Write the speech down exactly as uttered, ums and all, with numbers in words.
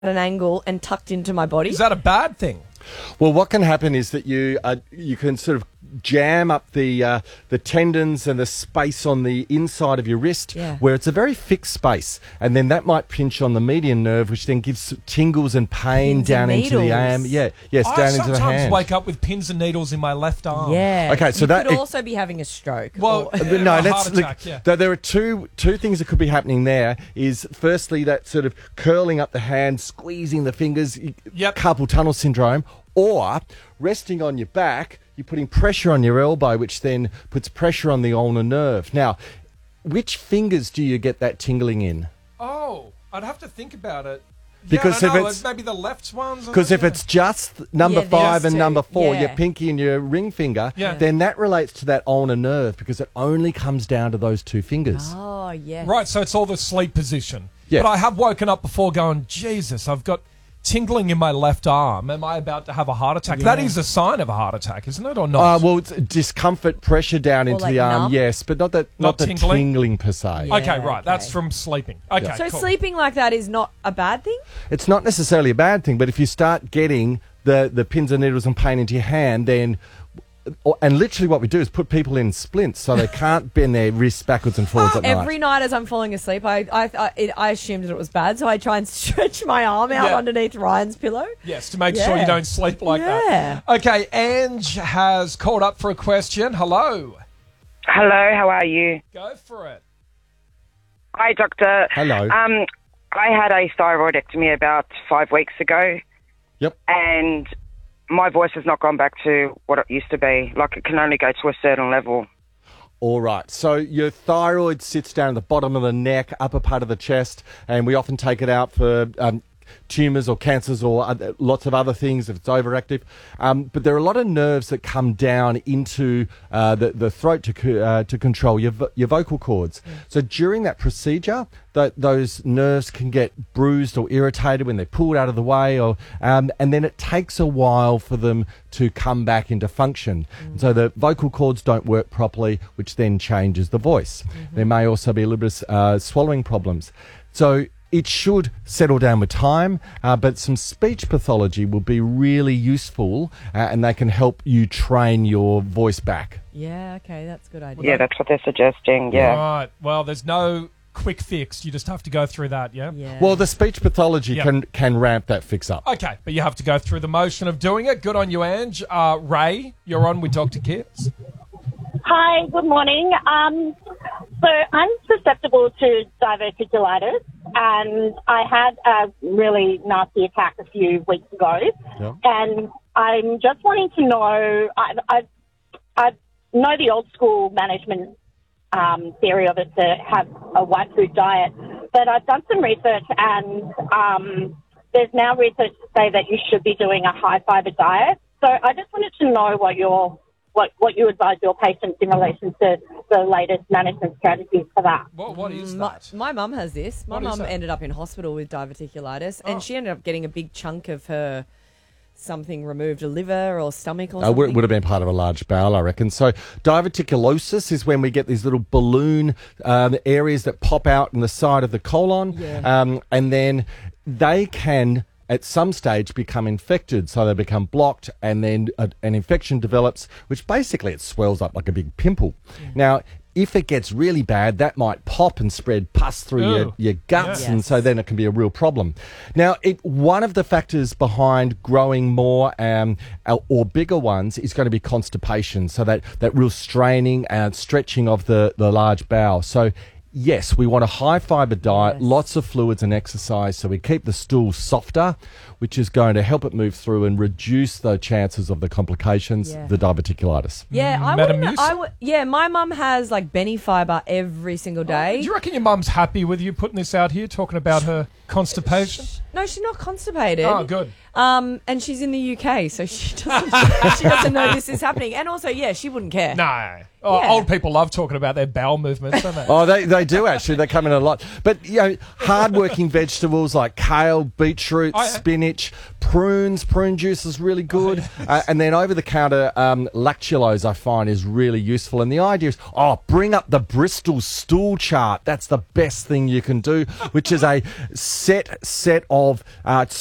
at an angle and tucked into my body. Is that a bad thing? Well, what can happen is that you uh, you can sort of jam up the uh, the tendons and the space on the inside of your wrist, Yeah. where it's a very fixed space, and then that might pinch on the median nerve, which then gives tingles and pain Pins down and into the needles. arm. Yeah, yes, I down into the sometimes hand. wake up with pins and needles in my left arm. Yeah. Okay, so you that- could it- also be having a stroke. Well, or- Uh, no, a that's heart attack, yeah. th- there are two two things that could be happening there. Is firstly that sort of curling up the hand, squeezing the fingers, y- Yep. carpal tunnel syndrome, or resting on your back, you're putting pressure on your elbow, which then puts pressure on the ulnar nerve. Now, which fingers do you get that tingling in? Oh, I'd have to think about it. Because yeah, I if don't know, it's- maybe the left ones. or Because the- if it's just number Yeah, five these and two. number four, Yeah. your pinky and your ring finger, Yeah. then that relates to that ulnar nerve because it only comes down to those two fingers. oh, yeah. Right, so it's all the sleep position. Yeah. But I have woken up before going, Jesus, I've got tingling in my left arm. Am I about to have a heart attack? That Yeah. is a sign of a heart attack, isn't it, or not? Uh, well, it's discomfort, pressure down into like the arm, numb? yes, but not that, Not not, the tingling? tingling, per se. Yeah. okay, right. That's okay. from sleeping. Okay, So cool. sleeping like that is not a bad thing? It's not necessarily a bad thing, but if you start getting the, the pins and needles and pain into your hand, then, or, and literally what we do is put people in splints so they can't bend their wrists backwards and forwards at Every night. night as I'm falling asleep, I I, I, it, I assumed that it was bad, so I try and stretch my arm out Yeah. underneath Ryan's pillow. Yes, to make sure Yeah. you don't sleep like Yeah. that. Okay, Ange has called up for a question. Hello. Hello, how are you? Go for it. Hi, doctor. Hello. Um, I had a thyroidectomy about five weeks ago, Yep. and my voice has not gone back to what it used to be. Like, it can only go to a certain level. All right. So your thyroid sits down at the bottom of the neck, upper part of the chest, and we often take it out for um, tumours or cancers or other, lots of other things if it's overactive. Um, but there are a lot of nerves that come down into uh, the, the throat to co- uh, to control your vo- your vocal cords. So during that procedure, th- those nerves can get bruised or irritated when they're pulled out of the way, or um, and then it takes a while for them to come back into function. So the vocal cords don't work properly, which then changes the voice. There may also be a little bit of uh, swallowing problems. So it should settle down with time, uh, but some speech pathology will be really useful, uh, and they can help you train your voice back. Yeah, okay, that's a good idea. Yeah, that's what they're suggesting, yeah. Right. Well, there's no quick fix. You just have to go through that, yeah? Yeah. Well, the speech pathology Yep. can can ramp that fix up. Okay, but you have to go through the motion of doing it. Good on you, Ange. Uh, Ray, you're on with Doctor Kids. Hi, good morning. Um, so I'm susceptible to diverticulitis, and I had a really nasty attack a few weeks ago. Yeah. And I'm just wanting to know, I, I, I know the old school management um, theory of it to have a white food diet, but I've done some research, and um, there's now research to say that you should be doing a high fiber diet. So I just wanted to know what your what, what you advise your patients in relation to the latest management strategies for that. What, what is My, that? my mum has this. My What is mum that? ended up in hospital with diverticulitis, Oh. and she ended up getting a big chunk of her something removed, a liver or stomach or Uh, something. would, would have been part of a large bowel, I reckon. So diverticulosis is when we get these little balloon um, areas that pop out in the side of the colon, Yeah. um, and then they can at some stage become infected, so they become blocked, and then a, an infection develops, which basically it swells up like a big pimple. Now, if it gets really bad, that might pop and spread pus through your, Ooh. your guts, Yeah. and so then it can be a real problem. Now, it, one of the factors behind growing more um, or bigger ones is going to be constipation, so that, that real straining and stretching of the, the large bowel. So yes, we want a high fiber diet, Yes. lots of fluids and exercise, so we keep the stool softer, which is going to help it move through and reduce the chances of the complications, Yeah. the diverticulitis. Yeah, I would. Metamucil? I would. Yeah, my mum has like Benny fiber every single day. Do you reckon your mum's happy with you putting this out here, talking about her constipation? No, she's not constipated. Oh, good. Um, and she's in the U K, so she doesn't. she doesn't know this is happening. And also, yeah, she wouldn't care. No. Oh, Yeah. Old people love talking about their bowel movements, don't they? Oh, they, they do actually. They come in a lot. But, you know, hard-working vegetables like kale, beetroot, Oh, yeah. spinach, prunes. Prune juice is really good. uh, and then over-the-counter um, lactulose, I find, is really useful. And the idea is, oh, bring up the Bristol stool chart. That's the best thing you can do, which is a set set of uh,